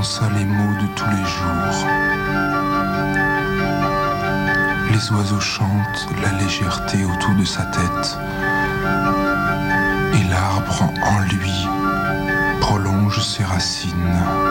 pensa les mots de tous les jours. Les oiseaux chantent la légèreté autour de sa tête, et l'arbre en lui prolonge ses racines.